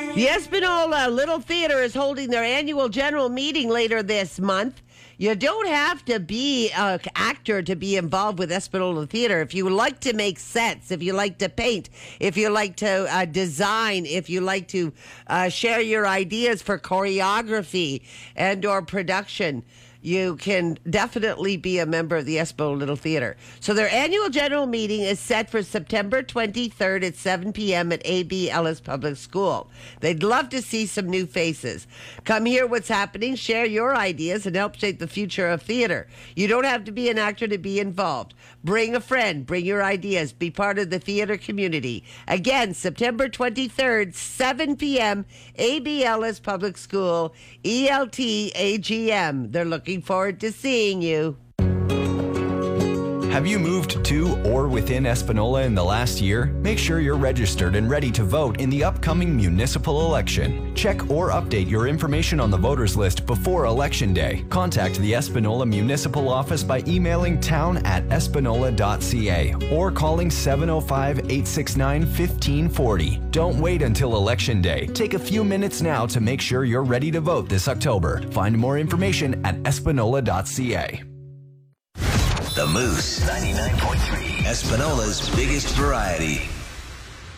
The Espanola Little Theater is holding their annual general meeting later this month. You don't have to be an actor to be involved with Espanola Theater. If you like to make sets, if you like to paint, if you like to design, if you like to share your ideas for choreography and or production, you can definitely be a member of the Espanola Little Theater. So their annual general meeting is set for September 23rd at 7 p.m. at A.B. Ellis Public School. They'd love to see some new faces. Come hear what's happening, share your ideas, and help shape the future of theater. You don't have to be an actor to be involved. Bring a friend, bring your ideas, be part of the theater community. Again, September 23rd, 7 p.m., A.B. Ellis Public School, ELT AGM. They're looking forward to seeing you. Have you moved to or within Espanola in the last year? Make sure you're registered and ready to vote in the upcoming municipal election. Check or update your information on the voters list before Election Day. Contact the Espanola Municipal Office by emailing town@espanola.ca or calling 705-869-1540. Don't wait until Election Day. Take a few minutes now to make sure you're ready to vote this October. Find more information at espanola.ca. The Moose 99.3, Espanola's biggest variety.